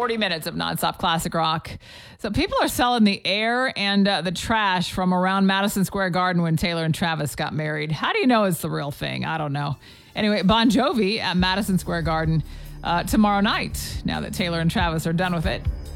40 minutes of nonstop classic rock. So people are selling the air and the trash from around Madison Square Garden when Taylor and Travis got married. How do you know it's the real thing? I don't know. Anyway, Bon Jovi at Madison Square Garden tomorrow night, now that Taylor and Travis are done with it.